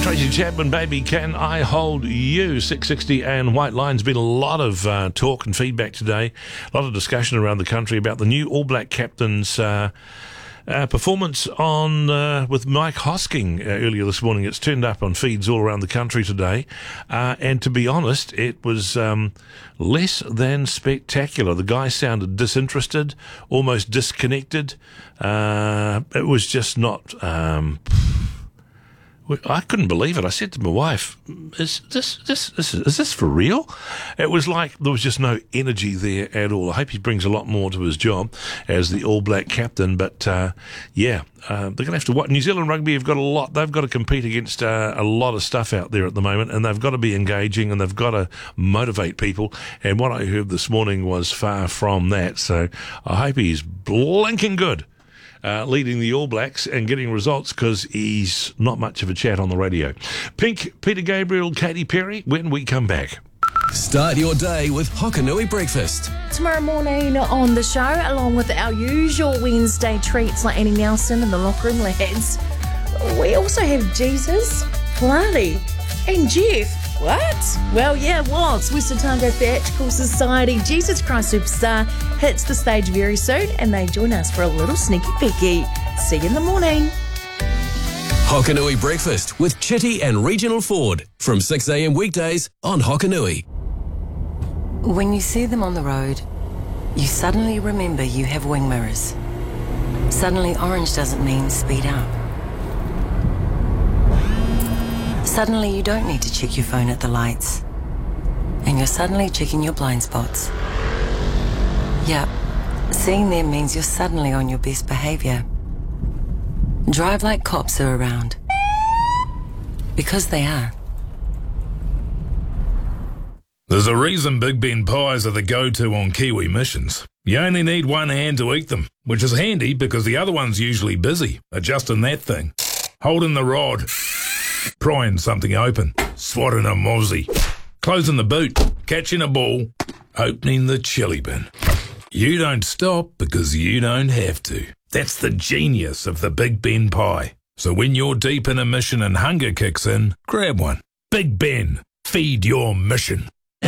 Tracy Chapman, Baby Can I Hold You? 660 and White Line's been a lot of talk and feedback today, a lot of discussion around the country about the new All Black captain's performance on with Mike Hosking earlier this morning. It's turned up on feeds all around the country today, and to be honest, it was less than spectacular. The guy sounded disinterested, almost disconnected. It was just not... I couldn't believe it. I said to my wife, is this for real? It was like there was just no energy there at all. I hope he brings a lot more to his job as the All Black captain. But, they're going to have to watch. New Zealand Rugby have got a lot. They've got to compete against a lot of stuff out there at the moment, and they've got to be engaging, and they've got to motivate people. And what I heard this morning was far from that. So I hope he's blinking good. Leading the All Blacks and getting results, because he's not much of a chat on the radio. Pink, Peter Gabriel, Katy Perry, when we come back. Start your day with Hokanui Breakfast. Tomorrow morning on the show, along with our usual Wednesday treats like Annie Nelson and the Locker Room Lads, we also have Jesus, Flani, and Jeff. What? Well, yeah, West Otago Theatrical Society Jesus Christ Superstar hits the stage very soon, and they join us for a little sneaky peeky. See you in the morning. Hokanui Breakfast with Chitty and Regional Ford from 6 a.m. weekdays on Hokanui. When you see them on the road, you suddenly remember you have wing mirrors. Suddenly orange doesn't mean speed up. Suddenly you don't need to check your phone at the lights. And you're suddenly checking your blind spots. Yep, seeing them means you're suddenly on your best behaviour. Drive like cops are around. Because they are. There's a reason Big Ben pies are the go-to on Kiwi missions. You only need one hand to eat them, which is handy because the other one's usually busy, adjusting that thing, holding the rod, prying something open, swatting a mozzie, closing the boot, catching a ball, opening the chili bin. You don't stop because you don't have to. That's the genius of the Big Ben pie. So when you're deep in a mission and hunger kicks in, grab one. Big Ben, feed your mission.